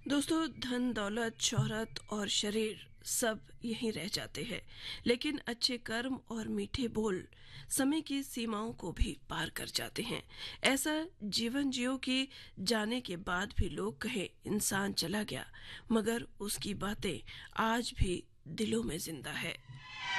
दोस्तों, धन दौलत शोहरत और शरीर सब यहीं रह जाते हैं, लेकिन अच्छे कर्म और मीठे बोल समय की सीमाओं को भी पार कर जाते हैं। ऐसा जीवन जियो कि जाने के बाद भी लोग कहें इंसान चला गया, मगर उसकी बातें आज भी दिलों में जिंदा है।